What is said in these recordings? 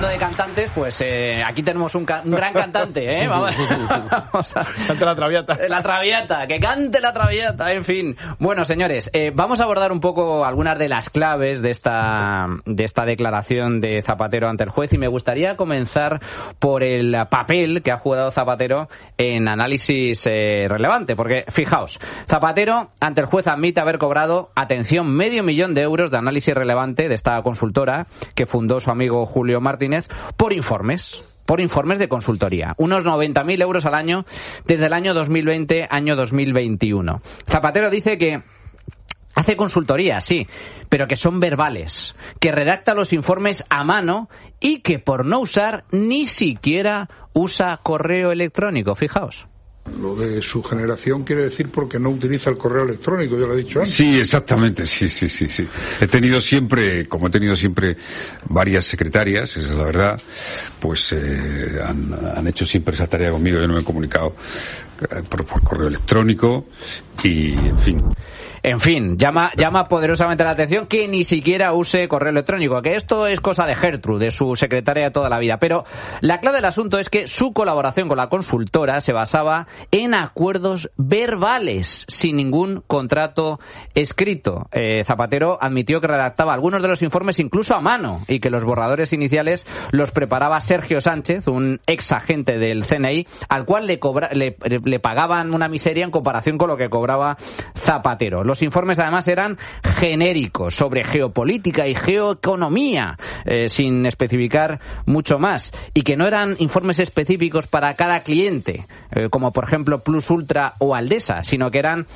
hablando de cantantes, pues aquí tenemos un gran cantante, ¿eh? Vamos a... Cante la Traviata. La Traviata, que cante la Traviata, en fin. Bueno, señores, vamos a abordar un poco algunas de las claves de esta declaración de Zapatero ante el juez, y me gustaría comenzar por el papel que ha jugado Zapatero en análisis relevante, porque fijaos, Zapatero ante el juez admite haber cobrado, atención, $500,000 de análisis relevante de esta consultora que fundó su amigo Julio Martínez por informes de consultoría. Unos 90.000 euros al año desde el año 2020, año 2021. Zapatero dice que hace consultoría, sí, pero que son verbales, que redacta los informes a mano y que por no usar ni siquiera usa correo electrónico, fijaos. Lo de su generación quiere decir porque no utiliza el correo electrónico, yo lo he dicho antes. Sí, exactamente, sí. He tenido siempre varias secretarias, esa es la verdad, pues han hecho siempre esa tarea conmigo, yo no me he comunicado por correo electrónico y, en fin, llama poderosamente la atención que ni siquiera use correo electrónico, que esto es cosa de Gertrude, de su secretaria de toda la vida. Pero la clave del asunto es que su colaboración con la consultora se basaba en acuerdos verbales, sin ningún contrato escrito. Zapatero admitió que redactaba algunos de los informes incluso a mano y que los borradores iniciales los preparaba Sergio Sánchez, un ex agente del CNI, al cual le pagaban una miseria en comparación con lo que cobraba Zapatero. Los informes además eran genéricos sobre geopolítica y geoeconomía, sin especificar mucho más, y que no eran informes específicos para cada cliente, como por ejemplo Plus Ultra o Aldesa, sino que eran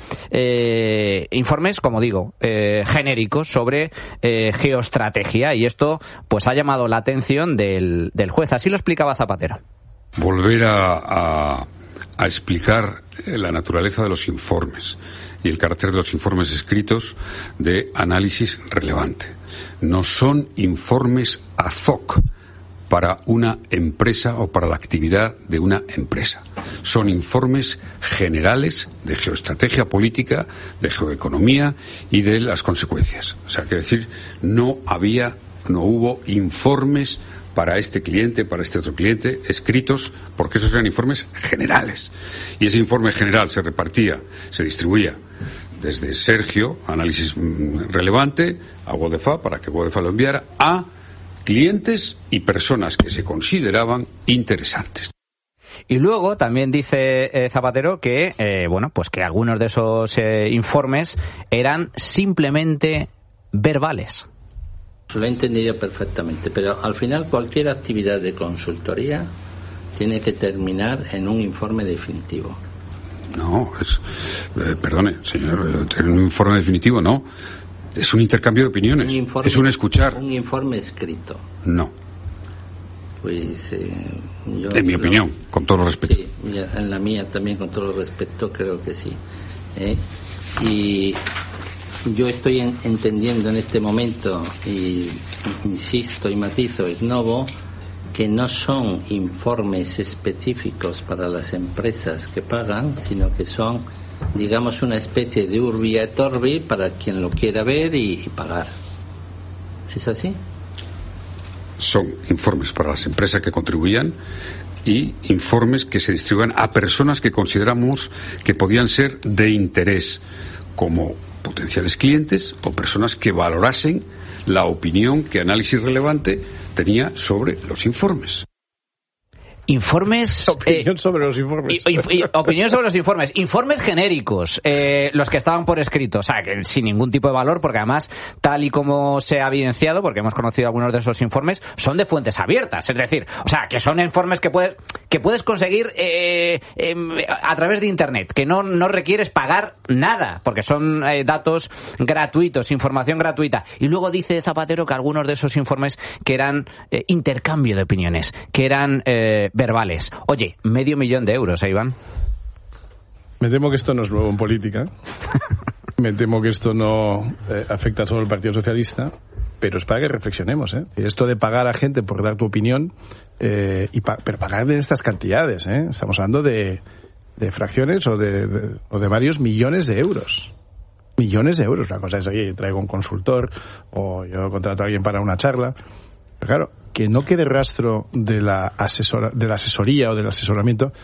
informes, como digo, genéricos sobre geoestrategia, y esto pues ha llamado la atención del juez. Así lo explicaba Zapatero. Volver a explicar la naturaleza de los informes y el carácter de los informes escritos de análisis relevante. No son informes ad hoc para una empresa o para la actividad de una empresa. Son informes generales de geoestrategia política, de geoeconomía y de las consecuencias. O sea, que decir, no hubo informes para este cliente, para este otro cliente, escritos, porque esos eran informes generales. Y ese informe general se distribuía desde Sergio, análisis relevante, a Wodefa, para que Wodefa lo enviara, a clientes y personas que se consideraban interesantes. Y luego también dice Zapatero que, pues que algunos de esos informes eran simplemente verbales. Lo he entendido perfectamente, pero al final cualquier actividad de consultoría tiene que terminar en un informe definitivo. No, perdone, señor, un informe definitivo no. Es un intercambio de opiniones, es un escuchar. Un informe escrito. No. Pues yo... En mi opinión, con todo respeto. Sí, en la mía también, con todo respeto, creo que sí. Y yo estoy entendiendo en este momento, y insisto y matizo ex novo, que no son informes específicos para las empresas que pagan, sino que son, digamos, una especie de urbi et orbi para quien lo quiera ver y pagar. ¿Es así? Son informes para las empresas que contribuían y informes que se distribuían a personas que consideramos que podían ser de interés, como potenciales clientes o personas que valorasen la opinión que Análisis Relevante tenía sobre los informes. Opinión sobre los informes. Opinión sobre los informes. Informes genéricos, los que estaban por escrito, o sea, que sin ningún tipo de valor, porque además, tal y como se ha evidenciado, porque hemos conocido algunos de esos informes, son de fuentes abiertas. Es decir, o sea, que son informes que puedes conseguir a través de Internet, que no requieres pagar nada, porque son datos gratuitos, información gratuita. Y luego dice Zapatero que algunos de esos informes que eran intercambio de opiniones, que eran verbales. Oye, $500,000, Iván. Me temo que esto no es nuevo en política. Me temo que esto no afecta solo al Partido Socialista, pero es para que reflexionemos, ¿eh? Esto de pagar a gente por dar tu opinión, pero pagar de estas cantidades, ¿eh? Estamos hablando de fracciones o de varios millones de euros. Millones de euros. La cosa es, oye, traigo un consultor o yo contrato a alguien para una charla. Pero claro, que no quede rastro de la asesoría o del asesoramiento.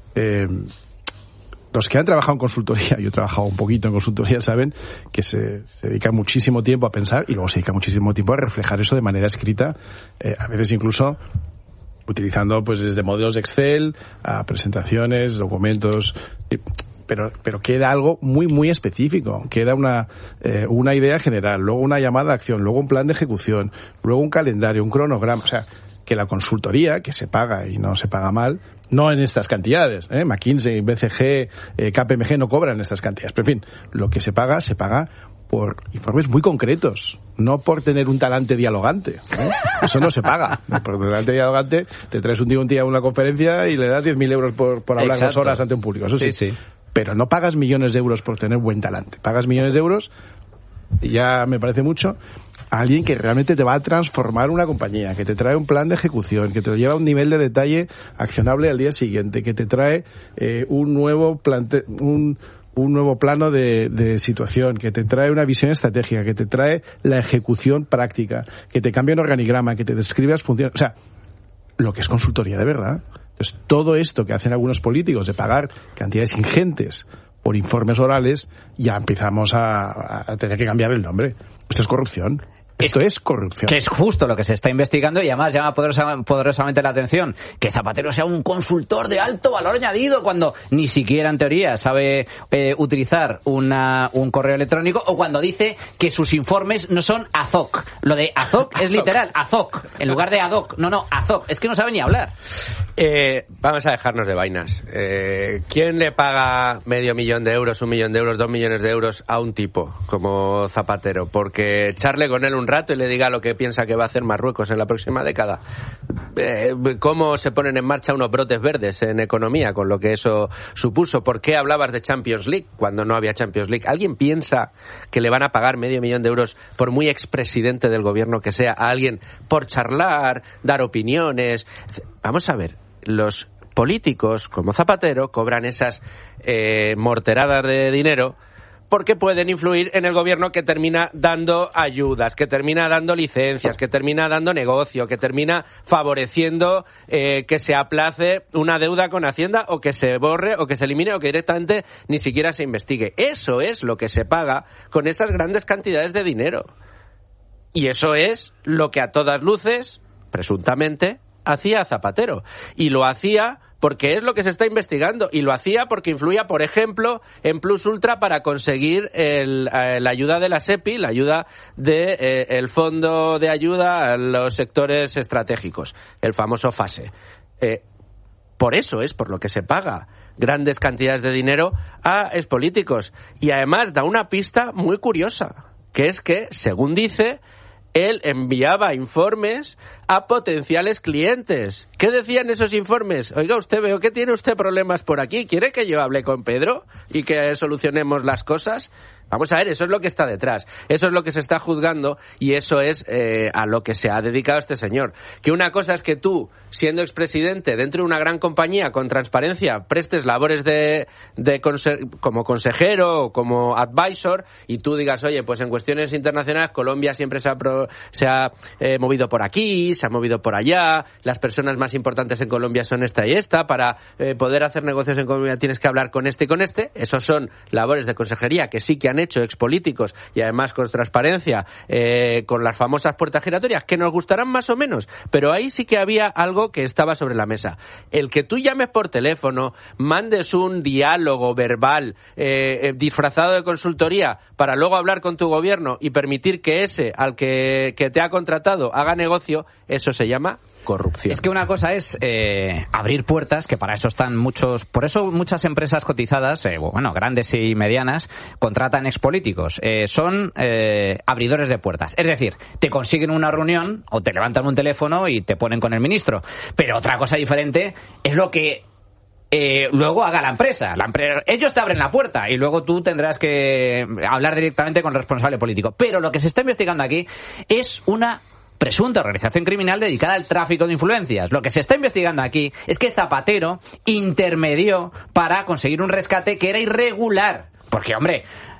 Los que han trabajado en consultoría, yo he trabajado un poquito en consultoría, saben que se dedica muchísimo tiempo a pensar y luego se dedica muchísimo tiempo a reflejar eso de manera escrita, a veces incluso utilizando pues desde modelos de Excel a presentaciones, documentos, pero queda algo muy muy específico, queda una idea general, luego una llamada a acción, luego un plan de ejecución, luego un calendario, un cronograma, o sea, que la consultoría, que se paga y no se paga mal, no en estas cantidades, McKinsey, BCG, KPMG no cobran estas cantidades, pero en fin, lo que se paga por informes muy concretos, no por tener un talante dialogante, eso no se paga. Por talante dialogante te traes un día a una conferencia y le das 10.000 euros por hablar 2 horas ante un público, eso sí. Pero no pagas millones de euros por tener buen talante, pagas millones de euros, y ya me parece mucho, a alguien que realmente te va a transformar una compañía, que te trae un plan de ejecución, que te lleva a un nivel de detalle accionable al día siguiente, que te trae un nuevo plano de situación, que te trae una visión estratégica, que te trae la ejecución práctica, que te cambia un organigrama, que te describe las funciones, o sea, lo que es consultoría de verdad. Entonces, todo esto que hacen algunos políticos de pagar cantidades ingentes por informes orales, ya empezamos a tener que cambiar el nombre. Esto es corrupción. Esto es corrupción. Que es justo lo que se está investigando y además llama poderosamente la atención que Zapatero sea un consultor de alto valor añadido cuando ni siquiera en teoría sabe utilizar un correo electrónico, o cuando dice que sus informes no son AZOC. Lo de AZOC es literal, AZOC, en lugar de ad hoc. No, AZOC. Es que no sabe ni hablar. Vamos a dejarnos de vainas. ¿Quién le paga $500,000 euros, 1 millón de euros, 2 millones de euros a un tipo como Zapatero? Porque echarle con él un rato y le diga lo que piensa que va a hacer Marruecos en la próxima década. ¿Cómo se ponen en marcha unos brotes verdes en economía con lo que eso supuso? ¿Por qué hablabas de Champions League cuando no había Champions League? ¿Alguien piensa que le van a pagar $500,000 de euros, por muy expresidente del gobierno que sea, a alguien por charlar, dar opiniones? Vamos a ver, los políticos como Zapatero cobran esas morteradas de dinero porque pueden influir en el gobierno, que termina dando ayudas, que termina dando licencias, que termina dando negocio, que termina favoreciendo que se aplace una deuda con Hacienda, o que se borre, o que se elimine, o que directamente ni siquiera se investigue. Eso es lo que se paga con esas grandes cantidades de dinero. Y eso es lo que a todas luces, presuntamente, hacía Zapatero. Y lo hacía porque es lo que se está investigando, y lo hacía porque influía, por ejemplo, en Plus Ultra para conseguir la ayuda de la SEPI, la ayuda del Fondo de Ayuda a los Sectores Estratégicos, el famoso FASE. Por eso es por lo que se paga grandes cantidades de dinero a expolíticos. Y además da una pista muy curiosa, que es que, según dice, él enviaba informes a potenciales clientes. ¿Qué decían esos informes? Oiga, usted, veo que tiene usted problemas por aquí. ¿Quiere que yo hable con Pedro y que solucionemos las cosas? Vamos a ver, eso es lo que está detrás. Eso es lo que se está juzgando, y eso es a lo que se ha dedicado este señor. Que una cosa es que tú, siendo expresidente dentro de una gran compañía con transparencia, prestes labores como consejero o como advisor, y tú digas, oye, pues en cuestiones internacionales Colombia siempre se ha movido por aquí, se ha movido por allá, las personas más importantes en Colombia son esta y esta, para poder hacer negocios en Colombia tienes que hablar con este y con este. Esos son labores de consejería que sí que han hecho expolíticos, y además con transparencia, con las famosas puertas giratorias, que nos gustarán más o menos, pero ahí sí que había algo que estaba sobre la mesa. El que tú llames por teléfono, mandes un diálogo verbal disfrazado de consultoría para luego hablar con tu gobierno y permitir que ese al que te ha contratado haga negocio, eso se llama corrupción. Es que una cosa es abrir puertas, que para eso están por eso muchas empresas cotizadas, grandes y medianas, contratan expolíticos. Son abridores de puertas. Es decir, te consiguen una reunión o te levantan un teléfono y te ponen con el ministro. Pero otra cosa diferente es lo que luego haga la empresa. Ellos te abren la puerta y luego tú tendrás que hablar directamente con el responsable político. Pero lo que se está investigando aquí es una presunta organización criminal dedicada al tráfico de influencias. Lo que se está investigando aquí es que Zapatero intermedió para conseguir un rescate que era irregular. Porque, hombre,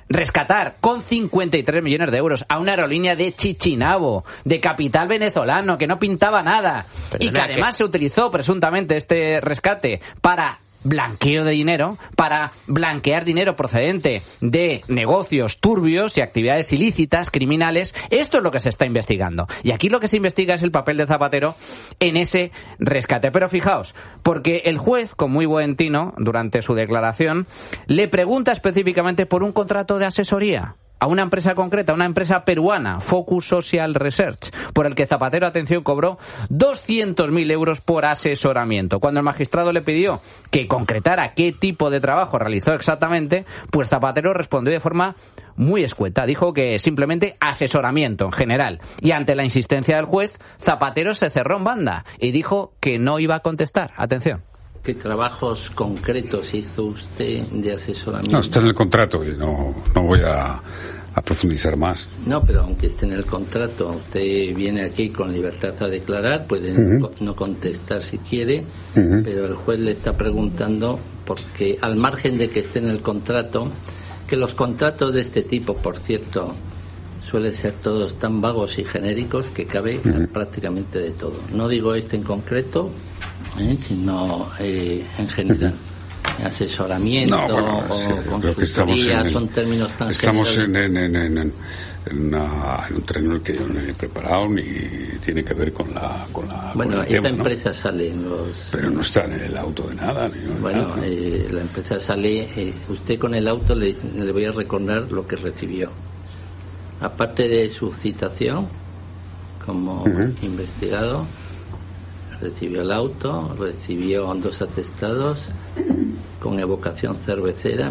rescatar con 53 millones de euros a una aerolínea de Chichinabo, de capital venezolano, que no pintaba nada, y que además se utilizó presuntamente este rescate para blanqueo de dinero, para blanquear dinero procedente de negocios turbios y actividades ilícitas, criminales. Esto es lo que se está investigando. Y aquí lo que se investiga es el papel de Zapatero en ese rescate. Pero fijaos, porque el juez, con muy buen tino, durante su declaración, le pregunta específicamente por un contrato de asesoría a una empresa concreta, una empresa peruana, Focus Social Research, por el que Zapatero, atención, cobró 200.000 euros por asesoramiento. Cuando el magistrado le pidió que concretara qué tipo de trabajo realizó exactamente, pues Zapatero respondió de forma muy escueta. Dijo que simplemente asesoramiento en general. Y ante la insistencia del juez, Zapatero se cerró en banda y dijo que no iba a contestar. Atención. ¿Qué trabajos concretos hizo usted de asesoramiento? No, está en el contrato y no voy a profundizar más. No, pero aunque esté en el contrato, usted viene aquí con libertad a declarar, puede no contestar si quiere, pero el juez le está preguntando porque al margen de que esté en el contrato, que los contratos de este tipo, por cierto, suelen ser todos tan vagos y genéricos que cabe prácticamente de todo. No digo este en concreto, sino en general. Asesoramiento o consultoría son términos tan estamos generales. en un terreno en el que yo no he preparado ni tiene que ver con la bueno, con el esta tema, empresa ¿no? sale en los... Pero no está en el auto de nada. Bueno, la empresa sale... usted con el auto le voy a recordar lo que recibió. Aparte de su citación como investigado, recibió el auto, recibió 2 atestados con evocación cervecera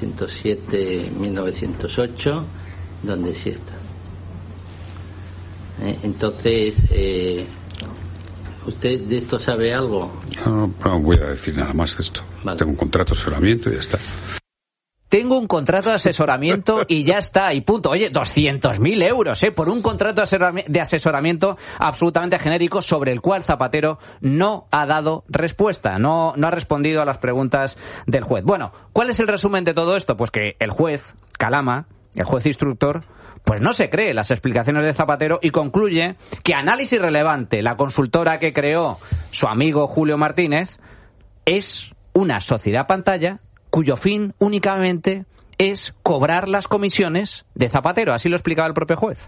1907-1908, donde sí está. Entonces, ¿usted de esto sabe algo? No voy a decir nada más de esto. Vale. Tengo un contrato de asesoramiento y ya está. Tengo un contrato de asesoramiento y ya está, y punto. Oye, 200.000 euros, por un contrato de asesoramiento absolutamente genérico sobre el cual Zapatero no ha dado respuesta, no ha respondido a las preguntas del juez. Bueno, ¿cuál es el resumen de todo esto? Pues que el juez Calama, el juez instructor, pues no se cree las explicaciones de Zapatero y concluye que Análisis Relevante, la consultora que creó su amigo Julio Martínez, es una sociedad pantalla cuyo fin únicamente es cobrar las comisiones de Zapatero. Así lo explicaba el propio juez.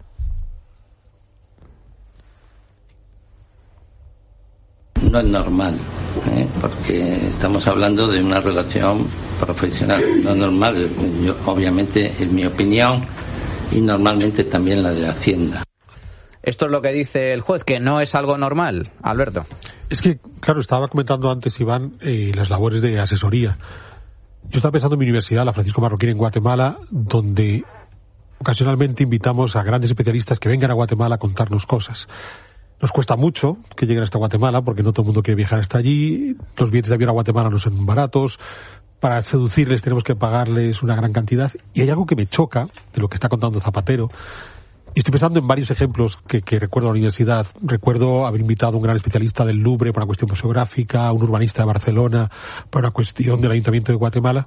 No es normal, porque estamos hablando de una relación profesional. No es normal, obviamente es mi opinión y normalmente también la de Hacienda. Esto es lo que dice el juez, que no es algo normal, Alberto. Es que, claro, estaba comentando antes, Iván, las labores de asesoría. Yo estaba pensando en mi universidad, la Francisco Marroquín en Guatemala, donde ocasionalmente invitamos a grandes especialistas que vengan a Guatemala a contarnos cosas. Nos cuesta mucho que lleguen hasta Guatemala, porque no todo el mundo quiere viajar hasta allí. Los billetes de avión a Guatemala no son baratos. Para seducirles tenemos que pagarles una gran cantidad. Y hay algo que me choca de lo que está contando Zapatero. Y estoy pensando en varios ejemplos que recuerdo en la universidad. Recuerdo haber invitado a un gran especialista del Louvre para una cuestión museográfica, a un urbanista de Barcelona para una cuestión del Ayuntamiento de Guatemala.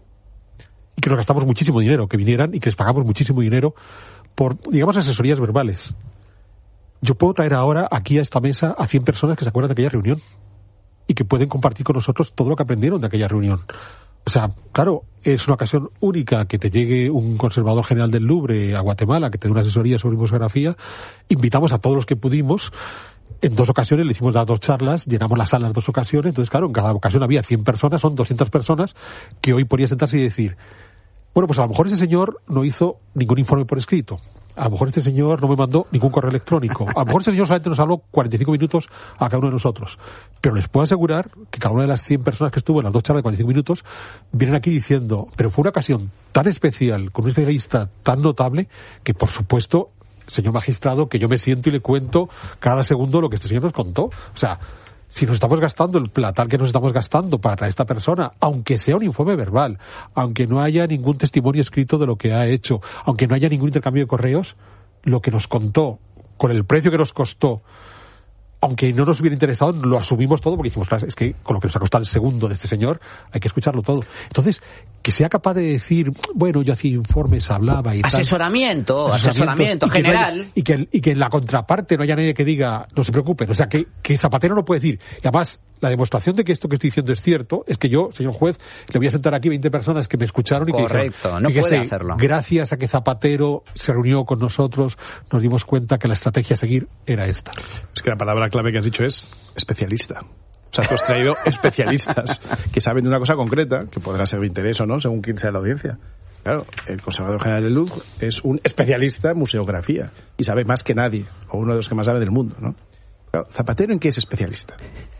Y que nos gastamos muchísimo dinero, que vinieran y que les pagamos muchísimo dinero por, digamos, asesorías verbales. Yo puedo traer ahora aquí a esta mesa a 100 personas que se acuerdan de aquella reunión y que pueden compartir con nosotros todo lo que aprendieron de aquella reunión. O sea, claro, es una ocasión única que te llegue un conservador general del Louvre a Guatemala, que te dé una asesoría sobre museografía. Invitamos a todos los que pudimos. En 2 ocasiones le hicimos las 2 charlas, llenamos la sala en 2 ocasiones. Entonces, claro, en cada ocasión había 100 personas, son 200 personas que hoy podría sentarse y decir, bueno, pues a lo mejor ese señor no hizo ningún informe por escrito. A lo mejor este señor no me mandó ningún correo electrónico. A lo mejor este señor solamente nos habló 45 minutos a cada uno de nosotros. Pero les puedo asegurar que cada una de las 100 personas que estuvo en las 2 charlas de 45 minutos vienen aquí diciendo, pero fue una ocasión tan especial, con un especialista tan notable, que por supuesto, señor magistrado, que yo me siento y le cuento cada segundo lo que este señor nos contó. O sea, si nos estamos gastando el platal que nos estamos gastando para esta persona, aunque sea un informe verbal, aunque no haya ningún testimonio escrito de lo que ha hecho, aunque no haya ningún intercambio de correos, lo que nos contó, con el precio que nos costó, aunque no nos hubiera interesado, lo asumimos todo porque dijimos, claro, es que con lo que nos ha costado el segundo de este señor, hay que escucharlo todo. Entonces, que sea capaz de decir, bueno, yo hacía informes, hablaba y asesoramiento general. Y que en la contraparte no haya nadie que diga, no se preocupen. O sea, que Zapatero no puede decir. Y además, la demostración de que esto que estoy diciendo es cierto es que yo, señor juez, le voy a sentar aquí 20 personas que me escucharon y que dijeron, no puede hacerlo. Gracias a que Zapatero se reunió con nosotros, nos dimos cuenta que la estrategia a seguir era esta. Es que la palabra clave que has dicho es especialista. O sea, tú has traído especialistas que saben de una cosa concreta, que podrá ser de interés o no, según quién sea la audiencia. Claro, el conservador general del Louvre es un especialista en museografía y sabe más que nadie, o uno de los que más sabe del mundo, ¿no? Claro, ¿Zapatero en qué es especialista?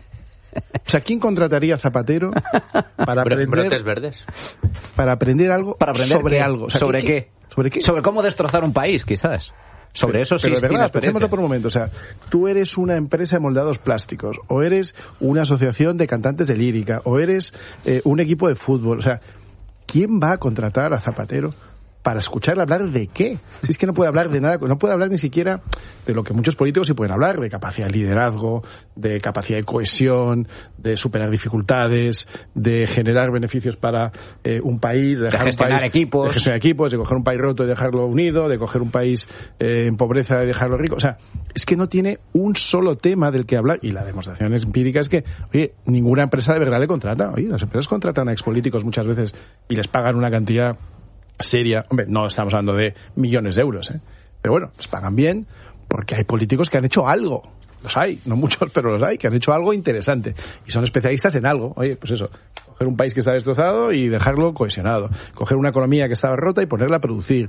O sea, ¿quién contrataría a Zapatero para aprender... Brotes verdes. Para aprender algo sobre qué? algo? O sea, ¿Sobre qué? ¿Sobre qué? Sobre cómo destrozar un país, quizás. Sobre eso sí. Pero de verdad, pensémoslo por un momento. O sea, tú eres una empresa de moldeados plásticos, o eres una asociación de cantantes de lírica, o eres un equipo de fútbol. O sea, ¿quién va a contratar a Zapatero para escucharle hablar de qué? Si es que no puede hablar de nada, no puede hablar ni siquiera de lo que muchos políticos sí pueden hablar, de capacidad de liderazgo, de capacidad de cohesión, de superar dificultades, de generar beneficios para un país, de dejar gestionar un país, equipos. de gestionar equipos, de coger un país roto y dejarlo unido, de coger un país en pobreza y dejarlo rico. O sea, es que no tiene un solo tema del que hablar, y la demostración empírica es que, oye, ninguna empresa de verdad le contrata. Oye, las empresas contratan a expolíticos muchas veces y les pagan una cantidad seria. Hombre, no estamos hablando de millones de euros, ¿eh? Pero bueno, les pagan bien porque hay políticos que han hecho algo. Los hay, no muchos, pero los hay, que han hecho algo interesante. Y son especialistas en algo. Oye, pues eso, coger un país que está destrozado y dejarlo cohesionado. Coger una economía que estaba rota y ponerla a producir.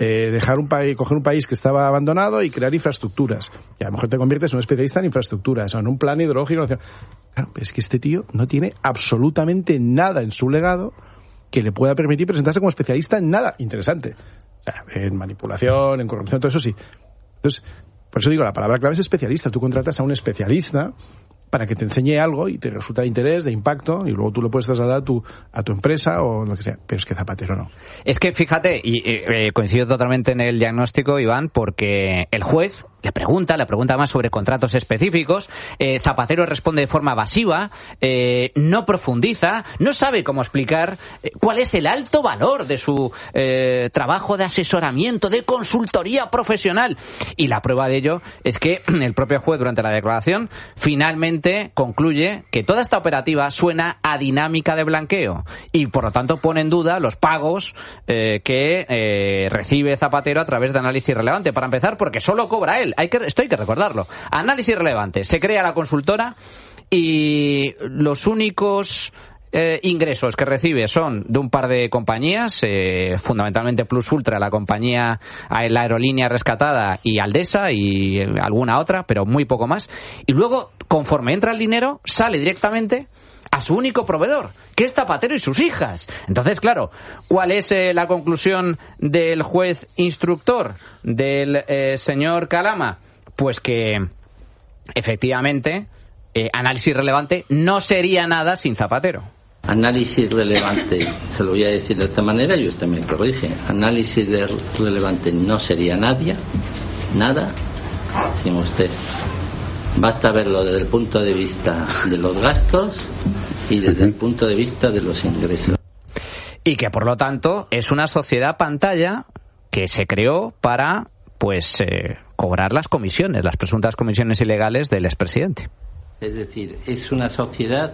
Coger un país que estaba abandonado y crear infraestructuras. Y a lo mejor te conviertes en un especialista en infraestructuras, o en un plan hidrológico. Claro, es que este tío no tiene absolutamente nada en su legado que le pueda permitir presentarse como especialista en nada interesante. O sea, en manipulación, en corrupción, todo eso sí. Entonces, por eso digo, la palabra clave es especialista. Tú contratas a un especialista para que te enseñe algo y te resulta de interés, de impacto, y luego tú lo puedes trasladar a tu empresa o lo que sea. Pero es que Zapatero no. Es que, fíjate, y coincido totalmente en el diagnóstico, Iván, porque el juez le pregunta más sobre contratos específicos, Zapatero responde de forma evasiva, no profundiza, no sabe cómo explicar cuál es el alto valor de su trabajo de asesoramiento, de consultoría profesional. Y la prueba de ello es que el propio juez, durante la declaración, finalmente concluye que toda esta operativa suena a dinámica de blanqueo y, por lo tanto, pone en duda los pagos que recibe Zapatero a través de Análisis Relevante. Para empezar, porque solo cobra él. Esto hay que recordarlo. Análisis Relevante. Se crea la consultora y los únicos ingresos que recibe son de un par de compañías, fundamentalmente Plus Ultra, la compañía, la aerolínea rescatada, y Aldesa y alguna otra, pero muy poco más. Y luego, conforme entra el dinero, sale directamente a su único proveedor, que es Zapatero y sus hijas. Entonces, claro, ¿cuál es la conclusión del juez instructor, del señor Calama? Pues que, efectivamente, Análisis Relevante no sería nada sin Zapatero. Análisis Relevante, se lo voy a decir de esta manera y usted me corrige. Análisis Relevante no sería nada sin usted. Basta verlo desde el punto de vista de los gastos y desde el punto de vista de los ingresos. Y que, por lo tanto, es una sociedad pantalla que se creó para, cobrar las comisiones, las presuntas comisiones ilegales del expresidente. Es decir, es una sociedad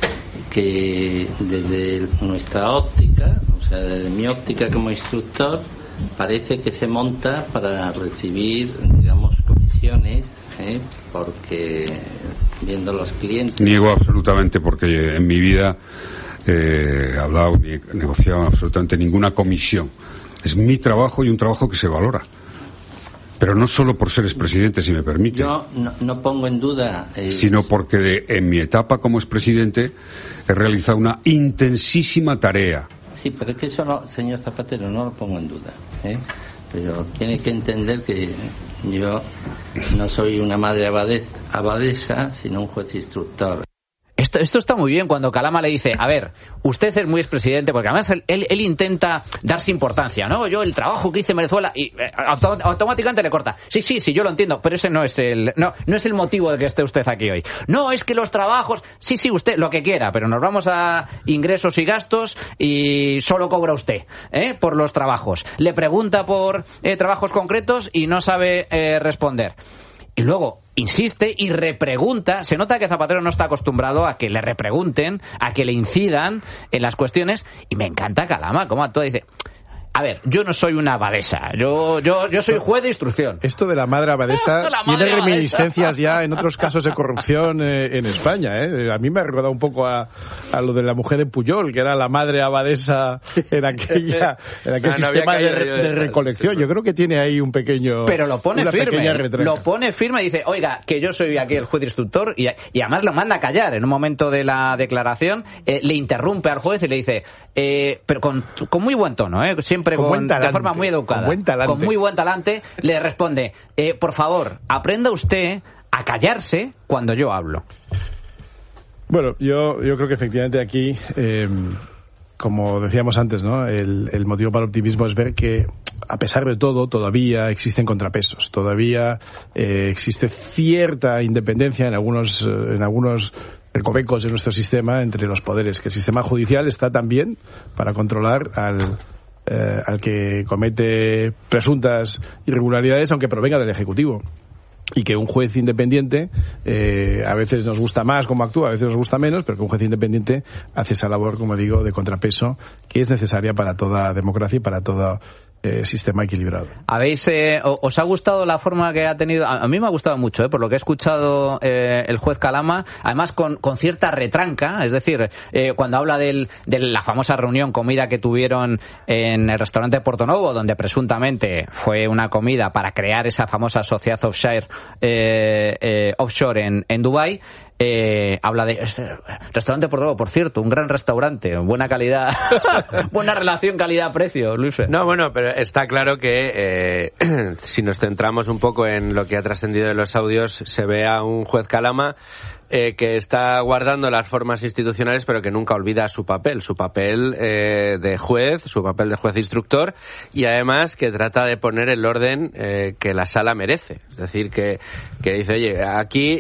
que desde nuestra óptica, o sea, desde mi óptica como instructor, parece que se monta para recibir, digamos, comisiones, porque viendo los clientes... Niego absolutamente, porque en mi vida he hablado ni he negociado absolutamente ninguna comisión. Es mi trabajo y un trabajo que se valora. Pero no solo por ser expresidente, si me permite. Yo no pongo en duda... Sino porque en mi etapa como expresidente he realizado una intensísima tarea. Sí, pero es que eso, no, señor Zapatero, no lo pongo en duda. Pero tiene que entender que yo no soy una madre abadesa, sino un juez instructor. Esto está muy bien cuando Calama le dice, a ver, usted es muy expresidente, porque además él intenta darse importancia, ¿no? Yo el trabajo que hice en Venezuela, y automáticamente le corta. Sí, yo lo entiendo, pero ese no es el motivo de que esté usted aquí hoy. No, es que los trabajos, sí, usted, lo que quiera, pero nos vamos a ingresos y gastos y solo cobra usted, por los trabajos. Le pregunta por trabajos concretos y no sabe responder. Y luego insiste y repregunta. Se nota que Zapatero no está acostumbrado a que le repregunten, a que le incidan en las cuestiones. Y me encanta Calama, como actúa. Dice, a ver, yo no soy una abadesa, yo soy juez de instrucción. Esto de la madre abadesa tiene reminiscencias ya en otros casos de corrupción en España. A mí me ha recordado un poco a lo de la mujer de Pujol, que era la madre abadesa en aquel sistema de recolección. Yo creo que tiene ahí un pequeño... Pero lo pone firme y dice, oiga, que yo soy aquí el juez de instructor, y además lo manda a callar. En un momento de la declaración le interrumpe al juez y le dice, pero con muy buen tono, siempre de forma muy educada, con muy buen talante, le responde, por favor, aprenda usted a callarse cuando yo hablo. Bueno, yo creo que efectivamente aquí, como decíamos antes, ¿no? El motivo para el optimismo es ver que, a pesar de todo, todavía existen contrapesos, todavía existe cierta independencia en algunos recovecos de nuestro sistema entre los poderes, que el sistema judicial está también para controlar al que comete presuntas irregularidades, aunque provenga del Ejecutivo. Y que un juez independiente, a veces nos gusta más cómo actúa, a veces nos gusta menos, pero que un juez independiente hace esa labor, como digo, de contrapeso, que es necesaria para toda democracia y para todo sistema equilibrado. ¿Os ha gustado la forma que ha tenido? A mí me ha gustado mucho, por lo que he escuchado el juez Calama, además con cierta retranca, es decir, cuando habla de la famosa reunión, comida que tuvieron en el restaurante Portonovo, donde presuntamente fue una comida para crear esa famosa sociedad offshore en Dubái. Habla de restaurante Portonovo, por cierto, un gran restaurante, buena calidad, buena relación calidad-precio, Luis. No, bueno, pero está claro que si nos centramos un poco en lo que ha trascendido en los audios, se ve a un juez Calama que está guardando las formas institucionales, pero que nunca olvida su papel de juez, su papel de juez instructor, y además que trata de poner el orden que la sala merece. Es decir, que dice, oye, aquí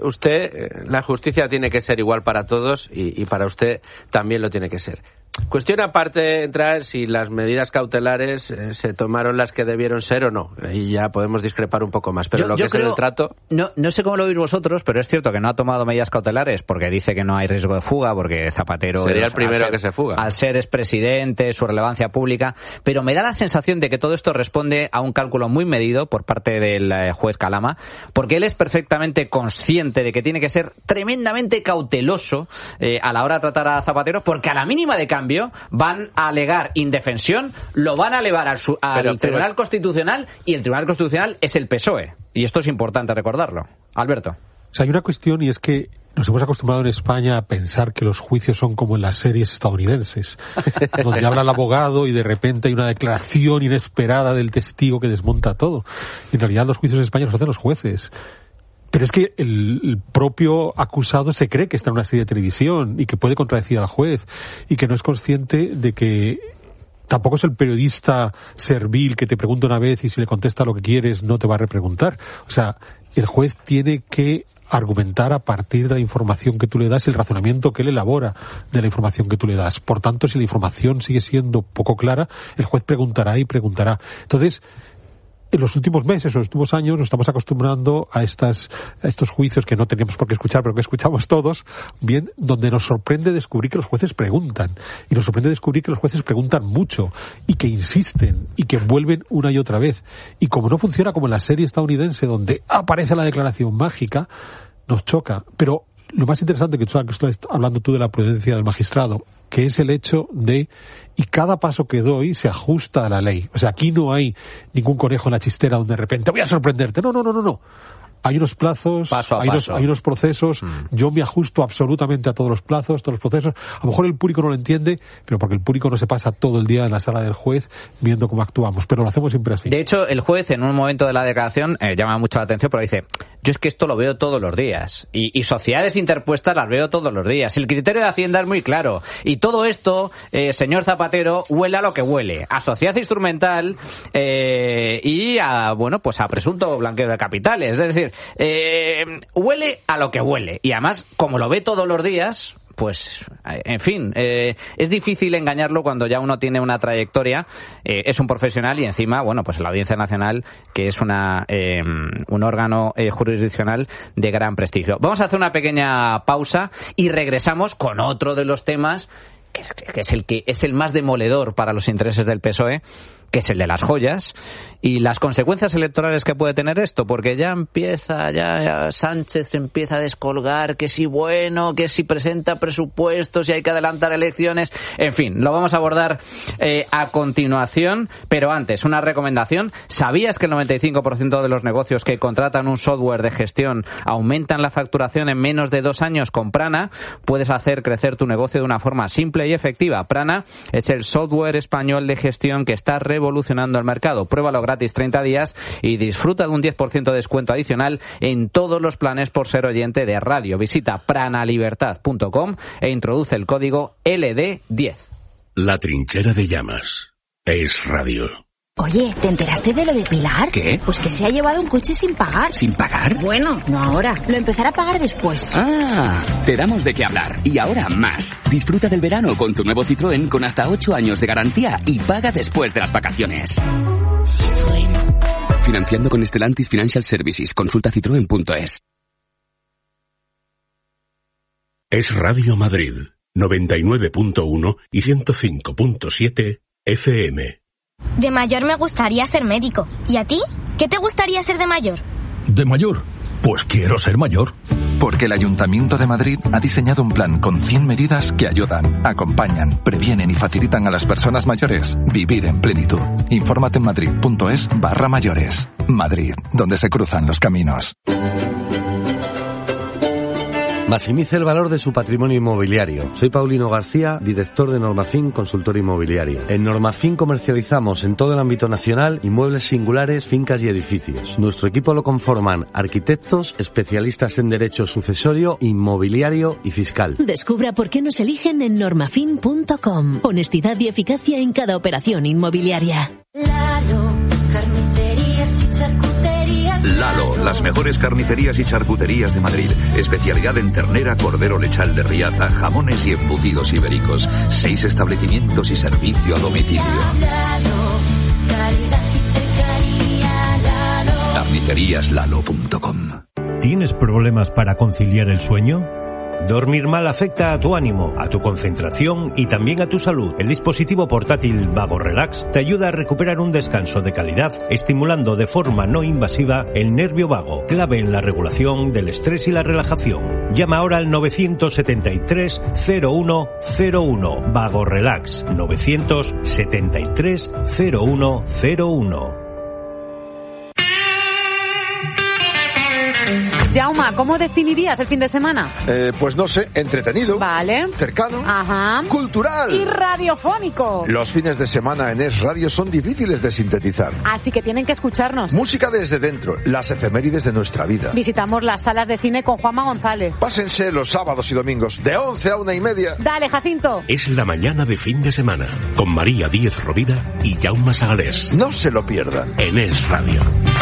la justicia tiene que ser igual para todos y para usted también lo tiene que ser. Cuestión aparte entrar si las medidas cautelares se tomaron las que debieron ser o no, y ya podemos discrepar un poco más, pero lo que es el trato... No sé cómo lo veis vosotros, pero es cierto que no ha tomado medidas cautelares porque dice que no hay riesgo de fuga, porque Zapatero... Sería el primero que se fuga. Al ser expresidente, su relevancia pública, pero me da la sensación de que todo esto responde a un cálculo muy medido por parte del juez Calama, porque él es perfectamente consciente de que tiene que ser tremendamente cauteloso a la hora de tratar a Zapatero, porque a la mínima de cambio van a alegar indefensión, lo van a elevar al Tribunal Constitucional, y el Tribunal Constitucional es el PSOE. Y esto es importante recordarlo. Alberto. O sea, hay una cuestión, y es que nos hemos acostumbrado en España a pensar que los juicios son como en las series estadounidenses, donde habla el abogado y de repente hay una declaración inesperada del testigo que desmonta todo. Y en realidad los juicios en España los hacen los jueces. Pero es que el propio acusado se cree que está en una serie de televisión y que puede contradecir al juez y que no es consciente de que tampoco es el periodista servil que te pregunta una vez y si le contesta lo que quieres no te va a repreguntar. O sea, el juez tiene que argumentar a partir de la información que tú le das, el razonamiento que él elabora de la información que tú le das. Por tanto, si la información sigue siendo poco clara, el juez preguntará y preguntará. Entonces, en los últimos meses, en los últimos años, nos estamos acostumbrando a estos juicios que no teníamos por qué escuchar, pero que escuchamos todos, bien, donde nos sorprende descubrir que los jueces preguntan. Y nos sorprende descubrir que los jueces preguntan mucho, y que insisten, y que vuelven una y otra vez. Y como no funciona como en la serie estadounidense, donde aparece la declaración mágica, nos choca. Pero lo más interesante que estás hablando tú de la prudencia del magistrado, que es el hecho de, y cada paso que doy se ajusta a la ley. O sea, aquí no hay ningún conejo en la chistera donde de repente voy a sorprenderte. No. Hay unos plazos, hay unos procesos, yo me ajusto absolutamente a todos los plazos, todos los procesos. A lo mejor el público no lo entiende, pero porque el público no se pasa todo el día en la sala del juez viendo cómo actuamos, pero lo hacemos siempre así. De hecho, el juez en un momento de la declaración llama mucho la atención, pero dice, yo es que esto lo veo todos los días. Y sociedades interpuestas las veo todos los días. El criterio de Hacienda es muy claro. Y todo esto, señor Zapatero, huele a lo que huele. A sociedad instrumental y a, bueno, pues a presunto blanqueo de capitales. Es decir, huele a lo que huele. Y además, como lo ve todos los días, pues, en fin, es difícil engañarlo cuando ya uno tiene una trayectoria, es un profesional y encima, bueno, pues la Audiencia Nacional, que es un órgano jurisdiccional de gran prestigio. Vamos a hacer una pequeña pausa y regresamos con otro de los temas que es el más demoledor para los intereses del PSOE, que es el de las joyas, y las consecuencias electorales que puede tener esto, porque ya Sánchez se empieza a descolgar, que si bueno, que si presenta presupuestos y hay que adelantar elecciones, en fin, lo vamos a abordar a continuación, pero antes, una recomendación. ¿Sabías que el 95% de los negocios que contratan un software de gestión aumentan la facturación en menos de 2 años con Prana? Puedes hacer crecer tu negocio de una forma simple y efectiva. Prana es el software español de gestión que está revolucionando el mercado. Pruébalo gratis 30 días y disfruta de un 10% de descuento adicional en todos los planes por ser oyente de radio. Visita pranalibertad.com e introduce el código LD10. La trinchera de llamas. Es radio. Oye, ¿te enteraste de lo de Pilar? ¿Qué? Pues que se ha llevado un coche sin pagar. ¿Sin pagar? Bueno, no ahora. Lo empezará a pagar después. Ah, te damos de qué hablar. Y ahora más. Disfruta del verano con tu nuevo Citroën con hasta 8 años de garantía y paga después de las vacaciones. Citroën. Financiando con Stellantis Financial Services. Consulta citroen.es. Es Radio Madrid. 99.1 y 105.7 FM. De mayor me gustaría ser médico. ¿Y a ti? ¿Qué te gustaría ser de mayor? ¿De mayor? Pues quiero ser mayor. Porque el Ayuntamiento de Madrid ha diseñado un plan con 100 medidas que ayudan, acompañan, previenen y facilitan a las personas mayores vivir en plenitud. Infórmate en madrid.es/mayores. Madrid, donde se cruzan los caminos. Maximice el valor de su patrimonio inmobiliario. Soy Paulino García, director de Normafin Consultor Inmobiliario. En Normafin comercializamos en todo el ámbito nacional inmuebles singulares, fincas y edificios. Nuestro equipo lo conforman arquitectos, especialistas en derecho sucesorio, inmobiliario y fiscal. Descubra por qué nos eligen en normafin.com. Honestidad y eficacia en cada operación inmobiliaria. Lalo, carnicerías y charcuterías. Lalo, las mejores carnicerías y charcuterías de Madrid. Especialidad en ternera, cordero lechal de Riaza, jamones y embutidos ibéricos. 6 establecimientos y servicio a domicilio. Lalo, calidad y cercanía. Lalo. Carniceríaslalo.com. ¿Tienes problemas para conciliar el sueño? Dormir mal afecta a tu ánimo, a tu concentración y también a tu salud. El dispositivo portátil Vago Relax te ayuda a recuperar un descanso de calidad, estimulando de forma no invasiva el nervio vago, clave en la regulación del estrés y la relajación. Llama ahora al 973 0101. Vago Relax 973 0101. Jauma, ¿cómo definirías el fin de semana? Pues no sé, entretenido. Vale. Cercano. Ajá. Cultural. Y radiofónico. Los fines de semana en Es Radio son difíciles de sintetizar. Así que tienen que escucharnos. Música desde dentro, las efemérides de nuestra vida. Visitamos las salas de cine con Juanma González. Pásense los sábados y domingos, de 11 a 1:30. Dale, Jacinto. Es la mañana de fin de semana, con María Díez Rovira y Jaume Sagalés. No se lo pierdan. En Es Radio.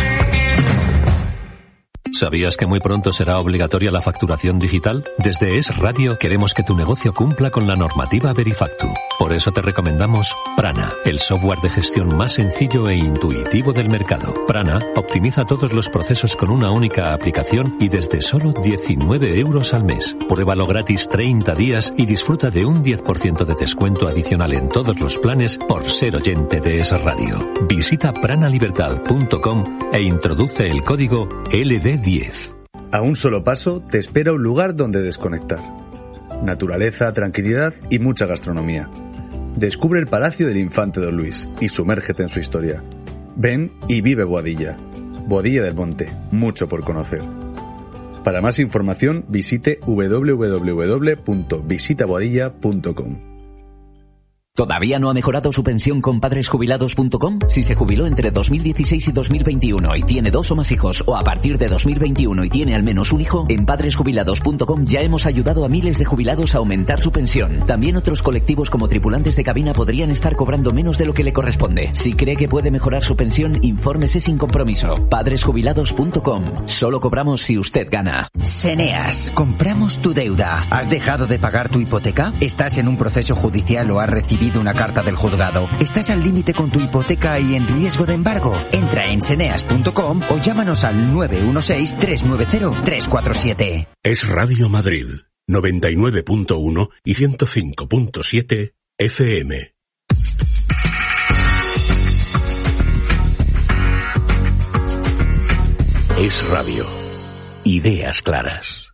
¿Sabías que muy pronto será obligatoria la facturación digital? Desde Es Radio queremos que tu negocio cumpla con la normativa Verifactu. Por eso te recomendamos Prana, el software de gestión más sencillo e intuitivo del mercado. Prana optimiza todos los procesos con una única aplicación y desde solo 19 euros al mes. Pruébalo gratis 30 días y disfruta de un 10% de descuento adicional en todos los planes por ser oyente de Es Radio. Visita pranalibertad.com e introduce el código LD10. A un solo paso te espera un lugar donde desconectar. Naturaleza, tranquilidad y mucha gastronomía. Descubre el Palacio del Infante Don Luis y sumérgete en su historia. Ven y vive Boadilla. Boadilla del Monte, mucho por conocer. Para más información visite www.visitaboadilla.com. ¿Todavía no ha mejorado su pensión con padresjubilados.com? Si se jubiló entre 2016 y 2021 y tiene 2 o más hijos, o a partir de 2021 y tiene al menos un hijo, en padresjubilados.com ya hemos ayudado a miles de jubilados a aumentar su pensión. También otros colectivos como tripulantes de cabina podrían estar cobrando menos de lo que le corresponde. Si cree que puede mejorar su pensión, infórmese sin compromiso. Padresjubilados.com. Solo cobramos si usted gana. Seneas, compramos tu deuda. ¿Has dejado de pagar tu hipoteca? ¿Estás en un proceso judicial o has recibido una carta del juzgado? ¿Estás al límite con tu hipoteca y en riesgo de embargo? Entra en seneas.com o llámanos al 916-390-347. Es Radio Madrid, 99.1 y 105.7 FM. Es Radio. Ideas claras.